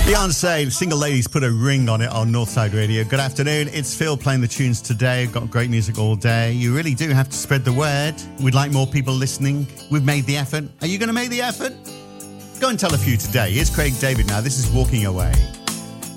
Beyonce, Single Ladies, put a ring on it on Northside Radio. Good afternoon. It's Phil playing the tunes today. Got great music all day. You really do have to spread the word. We'd like more people listening. We've made the effort. Are you going to make the effort? Go and tell a few today. Here's Craig David now. This is Walking Away.